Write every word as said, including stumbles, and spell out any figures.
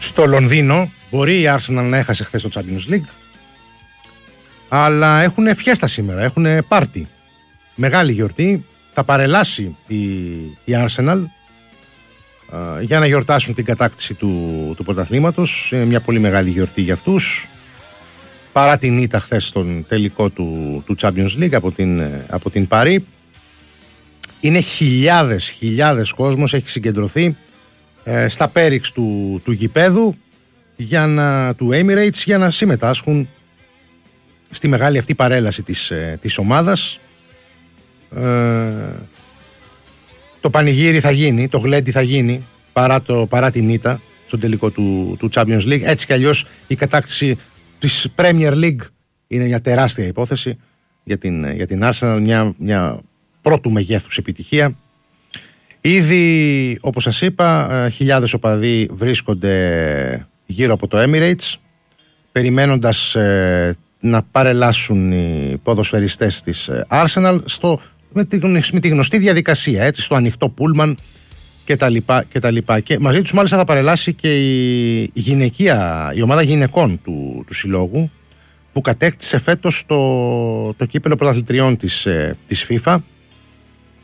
στο Λονδίνο. Μπορεί η Arsenal να έχασε χθες το Champions League, αλλά έχουν φιέστα σήμερα, έχουν πάρτι. Μεγάλη γιορτή, θα παρελάσει η, η Arsenal α, για να γιορτάσουν την κατάκτηση του, του πρωταθλήματος. Είναι μια πολύ μεγάλη γιορτή για αυτούς. Παρά την ήττα χθες στον τελικό του, του Champions League από την, από την Παρί. Είναι χιλιάδες, χιλιάδες κόσμος έχει συγκεντρωθεί ε, στα πέριξ του, του γηπέδου για να, του Emirates για να συμμετάσχουν στη μεγάλη αυτή παρέλαση της, ε, της ομάδας. Ε, το πανηγύρι θα γίνει, το γλέντι θα γίνει παρά, το, παρά την ήττα στον τελικό του, του Champions League. Έτσι κι αλλιώς η κατάκτηση της Premier League είναι μια τεράστια υπόθεση για την, για την Arsenal, μια, μια πρώτου μεγέθους επιτυχία. Ήδη, όπως σας είπα, χιλιάδες οπαδοί βρίσκονται γύρω από το Emirates, περιμένοντας ε, να παρελάσουν οι ποδοσφαιριστές της Arsenal στο, με, τη, με τη γνωστή διαδικασία, έτσι, στο ανοιχτό πούλμαν και τα λοιπά, και τα λοιπά. Και μαζί τους μάλιστα θα παρελάσει και η, γυναικεία, η ομάδα γυναικών του, του συλλόγου, που κατέκτησε φέτος το, το κύπελλο πρωταθλητριών της, της FIFA.